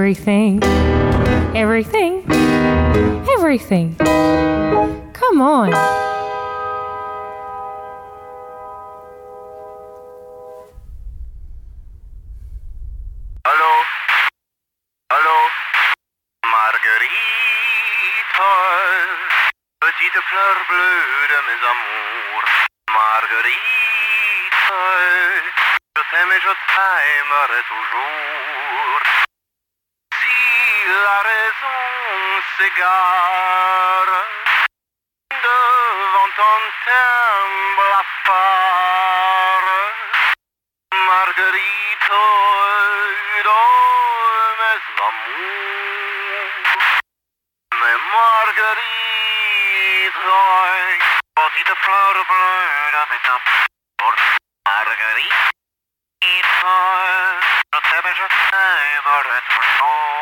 everything. Everything. Everything. Come on. Allô? Allô? Marguerite, petite fleur bleue de mes amours. Marguerite, je t'aime et je t'aimerai toujours. Si la raison s'égare devant ton teint blafard, Marguerite, dans mes amours. Mais Marguerite, petite fleur bleue de mes amours. Marguerite, je t'aime et je t'aimerai toujours.